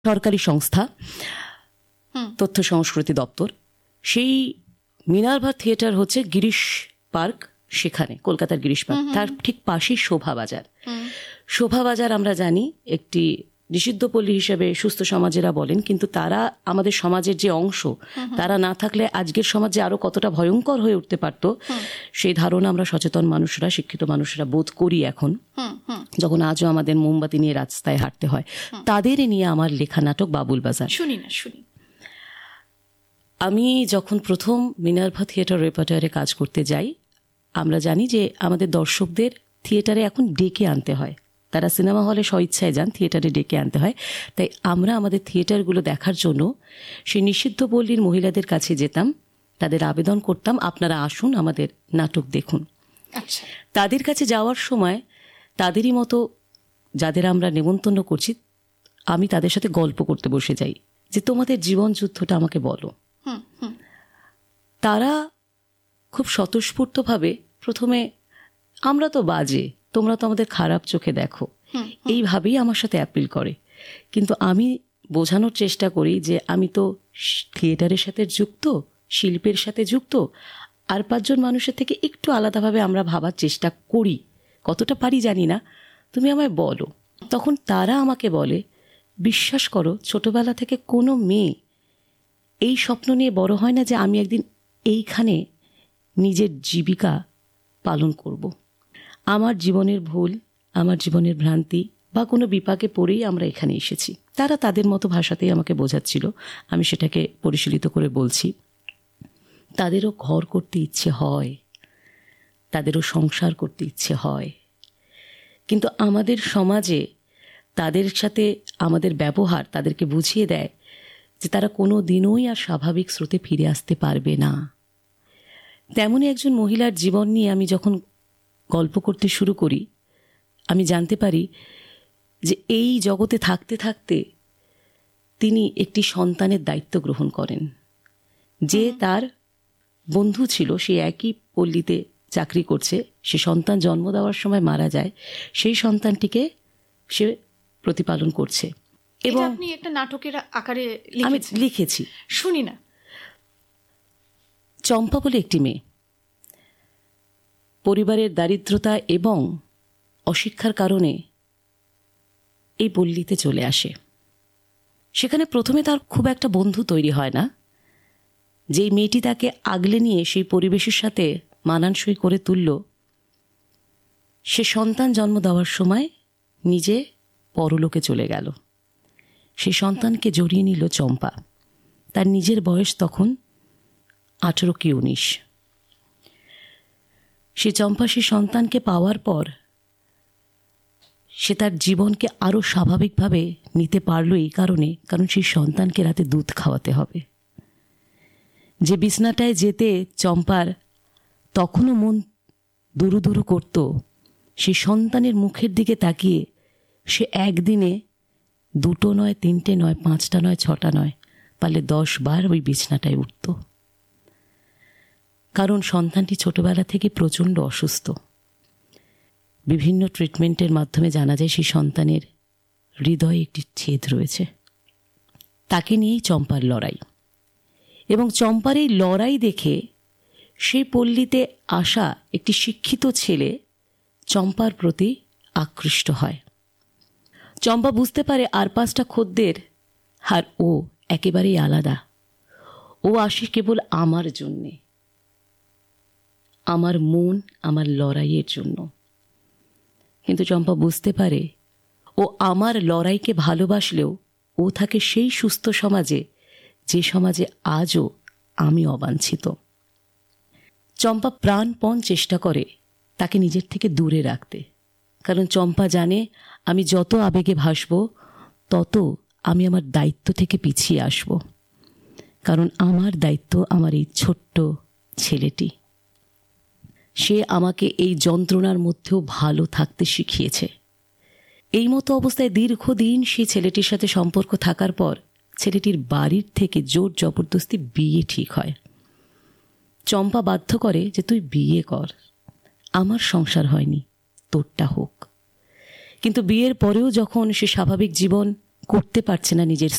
সরকারি সংস্থা তথ্য সংস্কৃতি দপ্তর, সেই মিনার্ভা থিয়েটার হচ্ছে গিরিশ পার্ক, সেখানে কলকাতার গিরিশ পার্ক, তার ঠিক পাশেই শোভা বাজার। শোভা বাজার আমরা জানি একটি নিষিদ্ধ পল্লী হিসেবে সুস্থ সমাজেরা বলেন, কিন্তু তারা আমাদের সমাজের যে অংশ, তারা না থাকলে আজকের সমাজে আরো কতটা ভয়ঙ্কর হয়ে উঠতে পারত, সেই ধারণা আমরা সচেতন মানুষরা, শিক্ষিত মানুষরা বোধ করি এখন, যখন আজও আমাদের মোমবাতি নিয়ে রাস্তায় হাঁটতে হয়। তাদের নিয়ে আমার লেখা নাটক বাবুল বাজার। শুনি। আমি যখন প্রথম মিনার্ভা থিয়েটার রেপার্টয়ারে কাজ করতে যাই, আমরা জানি যে আমাদের দর্শকদের থিয়েটারে এখন ডেকে আনতে হয়, তারা সিনেমা হলে স্বইচ্ছায় যান, থিয়েটারে ডেকে আনতে হয়। তাই আমরা আমাদের থিয়েটারগুলো দেখার জন্য সেই নিষিদ্ধ পল্লীর মহিলাদের কাছে যেতাম, তাদের আবেদন করতাম আপনারা আসুন আমাদের নাটক দেখুন। আচ্ছা। তাদের কাছে যাওয়ার সময় তাদেরই মতো যাদের আমরা নেমন্তন্ন করছি, আমি তাদের সাথে গল্প করতে বসে যাই যে তোমাদের জীবন যুদ্ধটা আমাকে বলো। তারা খুব স্বতঃস্ফূর্তভাবে প্রথমে আমরা তো বাজে, তোমরা তো আমাদের খারাপ চোখে দেখো, এইভাবেই আমার সাথে অ্যাপিল করে। কিন্তু আমি বোঝানোর চেষ্টা করি যে আমি তো থিয়েটারের সাথে যুক্ত, শিল্পের সাথে যুক্ত, আর 5 জন মানুষের থেকে একটু আলাদাভাবে আমরা ভাবার চেষ্টা করি, কতটা পারি জানি না, তুমি আমায় বলো। তখন তারা আমাকে বলে, বিশ্বাস করো ছোটবেলা থেকে কোনো মেয়ে এই স্বপ্ন নিয়ে বড় হয় না যে আমি একদিন এইখানে নিজের জীবিকা পালন করব। আমার জীবনের ভুল, আমার জীবনের ভ্রান্তি বা কোনো বিপাকে পড়েই আমরা এখানে এসেছি। তারা তাদের মতো ভাষাতেই আমাকে বোঝাচ্ছিল, আমি সেটাকে পরিশীলিত করে বলছি। তাদেরও ঘর করতে ইচ্ছে হয়, তাদেরও সংসার করতে ইচ্ছে হয়, কিন্তু আমাদের সমাজে তাদের সাথে আমাদের ব্যবহার তাদেরকে বুঝিয়ে দেয় যে তারা কোনো দিনই আর স্বাভাবিক স্রোতে ফিরে আসতে পারবে না। তেমনই একজন মহিলার জীবন নিয়ে আমি যখন গল্প করতে শুরু করি, আমি জানতে পারি যে এই জগতে থাকতে থাকতে তিনি একটি সন্তানের দায়িত্ব গ্রহণ করেন। যে তার বন্ধু ছিল, সে একই পল্লীতে চাকরি করছে, সে সন্তান জন্ম দেওয়ার সময় মারা যায়, সেই সন্তানটিকে সে প্রতিপালন করছে। এবং আপনি একটা নাটকের আকারে আমি লিখেছি, শুনি না। চম্পা বলে একটি মেয়ে পরিবারের দারিদ্রতা এবং অশিক্ষার কারণে এই পল্লীতে চলে আসে। সেখানে প্রথমে তার খুব একটা বন্ধু তৈরি হয় না। যেই মেয়েটি তাকে আগলে নিয়ে সেই পরিবেশের সাথে মানানসই করে তুলল, সে সন্তান জন্ম দেওয়ার সময় নিজে পরলোকে চলে গেল। সেই সন্তানকে জড়িয়ে নিল চম্পা। তার নিজের বয়স তখন 18 কি 19। সে চম্পা সেই সন্তানকে পাওয়ার পর সে তার জীবনকে আরো স্বাভাবিকভাবে নিতে পারল এই কারণে, কারণ সেই সন্তানকে রাতে দুধ খাওয়াতে হবে। যে বিছনাটায় যেতে চম্পার তখনও মন দুরু দুরু করত, সেই সন্তানের মুখের দিকে তাকিয়ে সে একদিনে 2টো নয়, 3টে নয়, 5টা নয়, 6টা নয়, পারলে 10 বার ওই বিছনাটায় উঠত। কারণ সন্তানটি ছোটবেলা থেকে প্রচণ্ড অসুস্থ। বিভিন্ন ট্রিটমেন্টের মাধ্যমে জানা যায় সেই সন্তানের হৃদয়ে একটি ছেদ রয়েছে। তাকে নিয়েই চম্পার লড়াই, এবং চম্পার এই লড়াই দেখে সেই পল্লীতে আসা একটি শিক্ষিত ছেলে চম্পার প্রতি আকৃষ্ট হয়। চম্পা বুঝতে পারে আর 5টা খদ্দের আর ও একেবারেই আলাদা। ও আসে কেবল আমার জন্যে, আমার মন, আমার লড়াইয়ের জন্য। কিন্তু চম্পা বুঝতে পারে ও আমার লড়াইকে ভালোবাসলেও ও থাকে সেই সুস্থ সমাজে, যে সমাজে আজও আমি অবাঞ্ছিত। চম্পা প্রাণপণ চেষ্টা করে তাকে নিজের থেকে দূরে রাখতে, কারণ চম্পা জানে আমি যত আবেগে ভাসব তত আমি আমার দায়িত্ব থেকে পিছিয়ে আসব। কারণ আমার দায়িত্ব আমার এই ছোট্ট ছেলেটি। সে আমাকে এই যন্ত্রণার মধ্যেও ভালো থাকতে শিখিয়েছে। এই মতো অবস্থায় দীর্ঘদিন সেই ছেলেটির সাথে সম্পর্ক থাকার পর ছেলেটির বাড়ির থেকে জোর জবরদস্তি বিয়ে ঠিক হয়। চম্পা বাধ্য করে যে তুই বিয়ে কর, আমার সংসার হয়নি, তোরটা হোক। কিন্তু বিয়ের পরেও যখন সে স্বাভাবিক জীবন করতে পারছে না নিজের